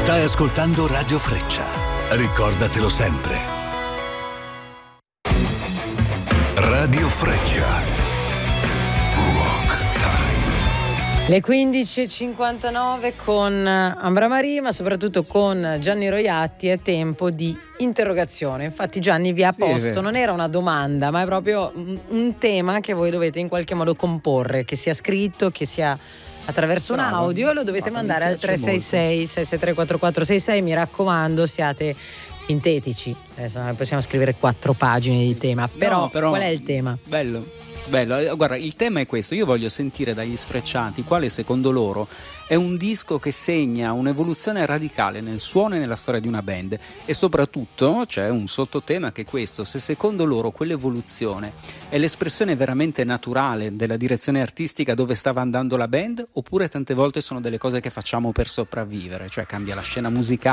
Stai ascoltando Radio Freccia. Ricordatelo sempre. Radio Freccia. Le 15.59 con Ambra Marie, ma soprattutto con Gianni Roiatti è tempo di interrogazione. Infatti Gianni vi ha posto, non era una domanda, ma è proprio un tema che voi dovete in qualche modo comporre, che sia scritto, che sia attraverso un audio, e lo dovete mandare al 366-663-4466. Mi raccomando, siate sintetici. Adesso non possiamo scrivere 4 pagine di tema, però qual è il tema? Bello, guarda, il tema è questo. Io voglio sentire dagli Sfrecciati quale secondo loro è un disco che segna un'evoluzione radicale nel suono e nella storia di una band, e soprattutto c'è un sottotema che è questo: se secondo loro quell'evoluzione è l'espressione veramente naturale della direzione artistica dove stava andando la band, oppure tante volte sono delle cose che facciamo per sopravvivere, cioè cambia la scena musicale,